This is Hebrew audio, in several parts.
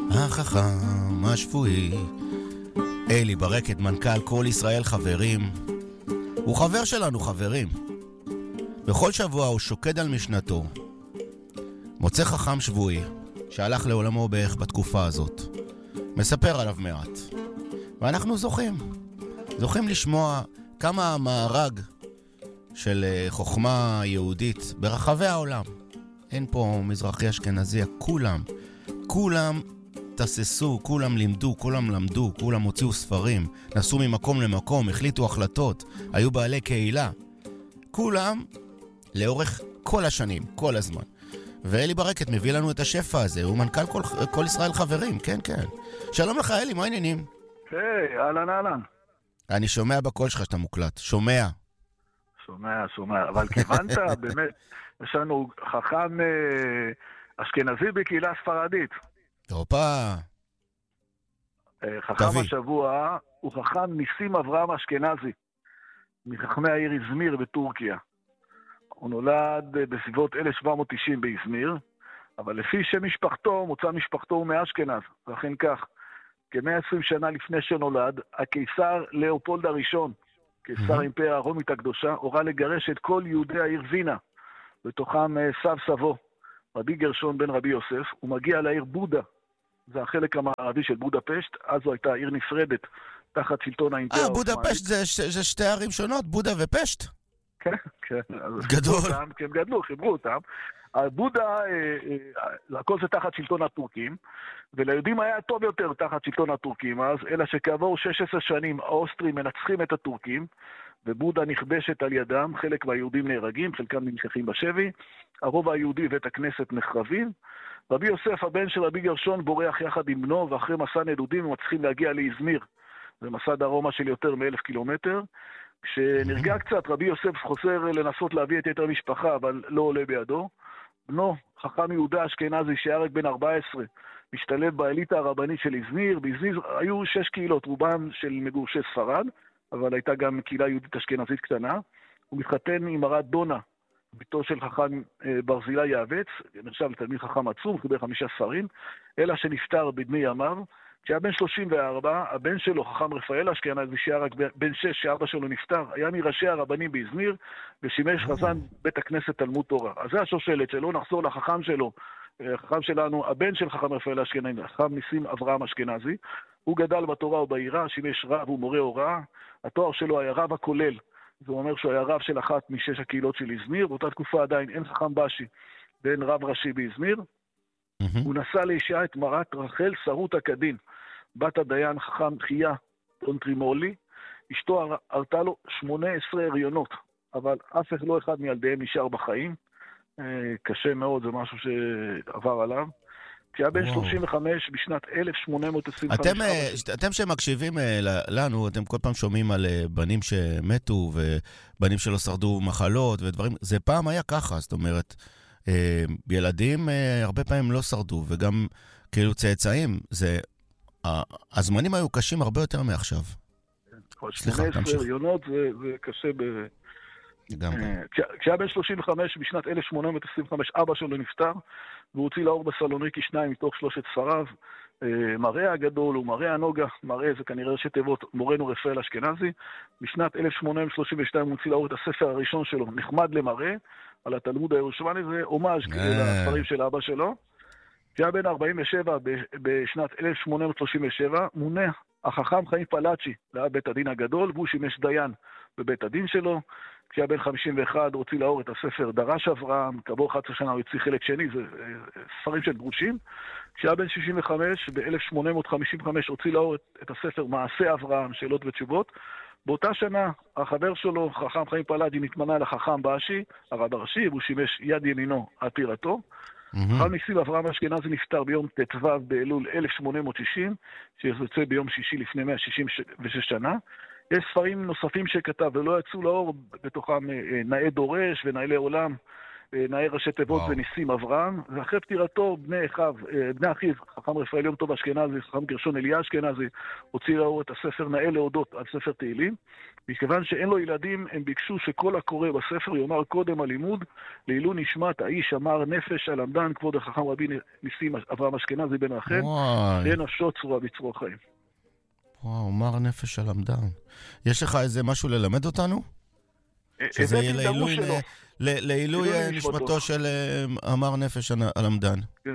החכם השבועי. אלי ברקת, מנכ"ל כל ישראל חברים. הוא חבר שלנו, חברים. בכל שבוע הוא שוקד על משנתו. מוצא חכם שבועי, שהלך לעולמו בערך בתקופה הזאת. מספר עליו מעט. ואנחנו זוכים לשמוע כמה המארג של חוכמה יהודית ברחבי העולם. אין פה מזרחי אשכנזי, כולם תססו, כולם לימדו, כולם למדו, כולם הוציאו ספרים, נסעו ממקום למקום, החליטו החלטות, היו בעלי קהילה. כולם לאורך כל השנים, כל הזמן. ואלי ברקת מביא לנו את השפע הזה, הוא מנכ"ל כל ישראל חברים, כן. שלום לך אלי, מה העניינים? היי, אהלן. אני שומע בקול שלך שאתה מוקלט, שומע, אבל כיוונת, באמת, יש לנו חכם אשכנזי בקהילה ספרדית. הופה. חכם השבוע הוא חכם ניסים אברהם אשכנזי, מחכמי העיר איזמיר בטורקיה. הוא נולד בסביבות 1790 באיזמיר, אבל לפי שם משפחתו, מוצא משפחתו הוא מאשכנז, ואכן כך. כ-120 שנה לפני שנולד, הקיסר לאופולד הראשון, קיסר האימפריה הרומית הקדושה, הורה לגרש את כל יהודי העיר וינה, בתוכם סב סבו, רבי גרשון בן רבי יוסף. הוא מגיע לעיר בודה, זה החלק המערבי של בודפשט, אז זו הייתה עיר נפרדת, תחת שלטון האימפריה העות'מאנית. בודפשט זה שתי ערים שונות, בודה ופשט? כן. גדול. כי הם גדלו, חיברו אותם. בודה, הכל זה תחת שלטון הטורקים, וליהודים היה טוב יותר תחת שלטון הטורקים אז, אלא שכעבור 16 שנים האוסטרים מנצחים את הטורקים, ובודה נכבשת על ידם, חלק מהיהודים נהרגים, חלקם נמשכים בשבי, הרוב היהודי ואת הכנסת נחרבים. רבי יוסף, הבן של רבי גרשון, בורח יחד עם בנו, ואחרי מסע נדודים הם מצליחים להגיע לאיזמיר. זה מסע דרומה של יותר מ1,000 קילומטר. כשנרגע קצת, רבי יוסף חוזר לנסות להביא את יתר המשפחה, אבל לא עולה בידו. בנו, חכם יהודה אשכנזי, שהיה רק בן 14, משתלב באליטה הרבנית של איזמיר. באיזמיר היו 6 קהילות, רובם של מגורשי ספרד, אבל הייתה גם קהילה יהודית אשכנזית קטנה. הוא מתחתן עם הרת דונה, ביתו של חכם ברזילה יעבץ, נחשב תלמיד חכם עצום, חיבר 5 ספרים, אלא שנפטר בדמי ימיו. כשהיה בן 34, הבן שלו, חכם רפאל אשכנזי, שהיה רק בן 6, שאבא שלו נפטר, היה מראשי הרבנים באיזמיר, ושימש חזן בית הכנסת תלמוד תורה. אז זה השושלת שלו. נחזור לחכם שלו, החכם שלנו, הבן של חכם רפאל אשכנזי, חכם ניסים אברהם אשכנזי. הוא גדל בתורה ובעירה, שימש רב ומורה הוראה. התואר שלו היה רב הכולל. זה אומר שהוא היה רב של אחת מ6 הקהילות של איזמיר. באותה תקופה עדיין אין חכם באשי ואין רב ראשי באיזמיר. הוא נשא לאישה את מרת רחל שרוטה קדין, בת הדיין חכם חייה טונטרימולי. אשתו הרתה לו 18 הריונות, אבל אף אחד מילדיהם נשאר בחיים. קשה מאוד, זה משהו שעבר עליו. כשהיה בן 35 בשנת 1825. אתם שמקשיבים לנו, אתם כל פעם שומעים על בנים שמתו ובנים שלא שרדו מחלות ודברים. זה פעם היה ככה, זאת אומרת, ילדים הרבה פעמים לא שרדו, וגם כאילו צאצאים, הזמנים היו קשים הרבה יותר מעכשיו. 18 הריונות זה קשה כשהיה בן 35 בשנת 1825 אבא שלו נפטר, והוא הוציא לאור בסלוניקי 2 מתוך 3 ספריו, מראה הגדול ומראה הנוגה. מראה זה כנראה ראשי תיבות מורנו רפאל אשכנזי. בשנת 1832 הוא הוציא לאור את הספר הראשון שלו, נחמד למראה, על התלמוד הירושלמי. זה הומאז' לספרים של אבא שלו. כשהיה בן 47 בשנת 1837 מונה החכם חיים פלאצ'י לבית הדין הגדול, והוא שימש דיין בבית הדין שלו. כשהיה בן 51 הוציא לאור את הספר דרש אברהם, כעבור 11 שנה הוא יוציא חלק שני, זה ספרים של דרושים. כשהיה בן 65, ב-1855 הוציא לאור את הספר מעשה אברהם, שאלות ותשובות. באותה שנה החבר שלו, חכם חיים פלאג'י, נתמנה לחכם באשי, הרב הראשי, והוא שימש יד ימינו על פירתו. חכם ניסים אברהם אשכנזי נפטר ביום ט"ו באלול 1860, שיוצא ביום שישי לפני 166 שנה. יש ספרים נוספים שכתב ולא יצאו לאור, בתוכם נאה דורש ונעלי עולם, נאה ראשי תיבות וניסים אברהם, ואחרי פטירתו בני אחיו, חכם רפאל יום טוב אשכנזי, חכם גרשון אליה אשכנזי, הוציא לאור את הספר נאה להודות על ספר תהילים. מכיוון שאין לו ילדים, הם ביקשו שכל הקורא בספר יאמר קודם הלימוד, לעילוי נשמת האיש אמר נפש הלמדן, כבוד החכם רבי ניסים אברהם אשכנזי בן רחל, לנפשו צרורה בצרור החיים. וואו, אמר נפש הלמדן. יש לך איזה משהו ללמד אותנו? שזה לעילוי נשמתו של אמר נפש הלמדן. כן.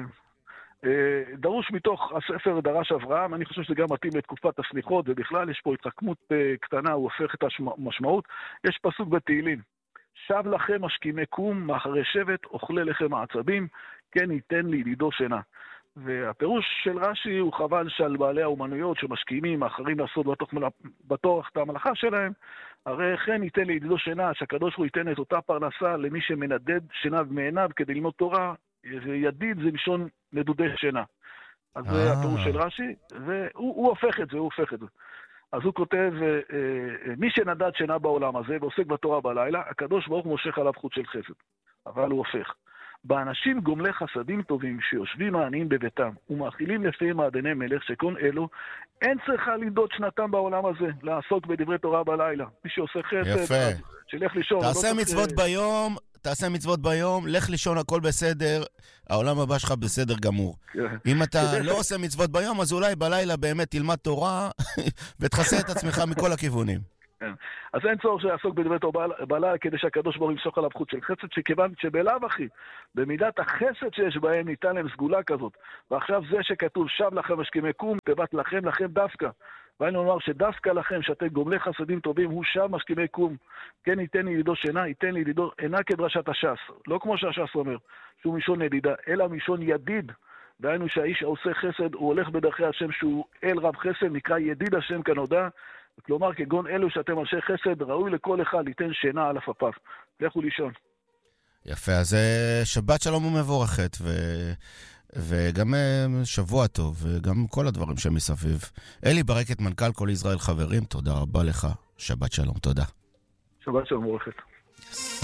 דרוש מתוך הספר דרש אברהם, אני חושב שזה גם מתאים לתקופת הסליחות, ובכלל יש פה התחכמות קטנה, הוא הופך את המשמעות. יש פסוק בתהילים, שב לכם משכימי קום, מאחרי שבט, אוכלי לכם העצבים, כן ייתן לידידו שינה. והפירוש של רש"י הוא חבל שעל בעלי האומנויות שמשכימים, מאחרים לעשות בתוך את המלאכה שלהם, הרי כן ייתן לידידו שינה, שהקדוש הוא ייתן את אותה פרנסה למי שמנדד שינה מעיניו כדי ללמוד תורה, וידיד זה משון נדודי שינה. אז זה הפירוש של רש"י, והוא הופך את זה, אז הוא כותב, מי שנדד שינה בעולם הזה ועוסק בתורה בלילה, הקדוש ברוך מושך עליו חוט של חסד. אבל הוא הופך. באנשים גומלי חסדים טובים שיושבים העניים בביתם ומאכילים לפיהם מעדני מלך שכון אלו, אין צריכה לנדוד שנתם בעולם הזה, לעסוק בדברי תורה בלילה. מי שעושה חסד, שילך לישון. תעשה מצוות ביום, לך לישון, הכל בסדר, העולם הבא שלך בסדר גמור. אם אתה לא עושה מצוות ביום, אז אולי בלילה באמת תלמד תורה ותחסה את עצמך מכל הכיוונים. אז אין צורך שיעסוק בדברי תורה בלילה כדי שהקדוש ברוך הוא ימשוך עליו חוט של חסד, שכיוון שבלאו הכי, במידת החסד שיש בהם ניתן להם סגולה כזאת. ועכשיו זה שכתוב שב לכם משכימי קום, תיבת לכם דווקא. ואני אומר שדווקא לכם שאתם גומלי חסדים טובים, הוא שב משכימי קום. כן ייתן לידידו שינה, ייתן לידידו אינה כדרשת הש"ס. לא כמו שהש"ס אומר, שהוא משון ידידה, אלא משון ידיד. דהיינו שהאיש העושה חסד, הוא הולך בדרכי השם שהוא אל רב חסד, נקרא ידיד השם כנודע. כלומר, כגון אלו שאתם אנשי חסד, ראוי לכל אחד ליתן שינה על אפפיו. לכו לישון. יפה, אז שבת שלום ומבורכת, וגם שבוע טוב, וגם כל הדברים שמסביב. אלי ברקת, מנכ"ל כל ישראל חברים, תודה רבה לך. שבת שלום, תודה. שבת שלום ומבורכת.